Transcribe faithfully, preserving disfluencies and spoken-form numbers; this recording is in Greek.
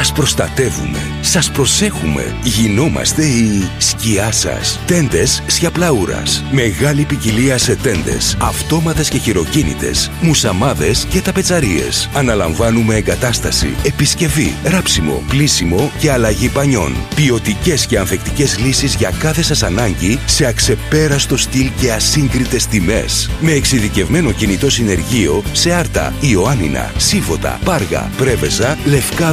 Σας προστατεύουμε. Σας προσέχουμε. Γινόμαστε η σκιά σας. Τέντες Σιαπλαούρας. Μεγάλη ποικιλία σε τέντες, αυτόματες και χειροκίνητες, μουσαμάδες και ταπετσαρίες. Αναλαμβάνουμε εγκατάσταση, επισκευή, ράψιμο, πλύσιμο και αλλαγή πανιών. Ποιοτικές και ανθεκτικές λύσεις για κάθε σας ανάγκη σε αξεπέραστο στυλ και ασύγκριτες τιμές. Με εξειδικευμένο κινητό συνεργείο σε Άρτα, Ιωάννινα, Σύφωτα, Πάργα, Πρέβεζα, Λευκάδα